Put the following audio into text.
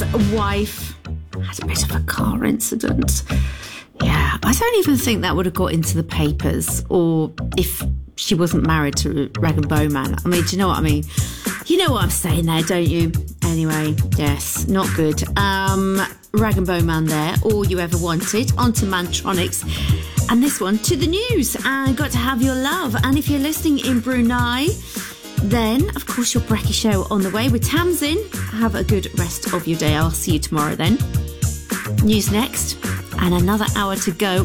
wife had a bit of a car incident. Yeah, I don't even think that would have got into the papers, or if she wasn't married to Rag and Bone Man. I mean, do you know what I mean? You know what I'm saying there, don't you? Anyway, yes, not good. Rag and Bone Man there, all you ever wanted, onto Mantronics. And this one, to the news, and Got to Have Your Love. And if you're listening in Brunei, then, of course, your Brekkie Show on the way with Tamsin. Have a good rest of your day. I'll see you tomorrow then. News next, and another hour to go